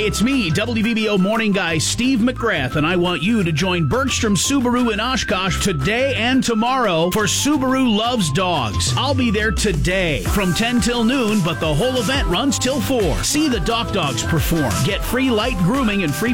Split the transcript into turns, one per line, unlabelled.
it's me, WVBO morning guy Steve McGrath, and I want you to join Bergstrom Subaru in Oshkosh today and tomorrow for Subaru Loves Dogs. I'll be there today from 10 till noon, but the whole event runs till 4. See the Doc Dogs perform. Get free light grooming and free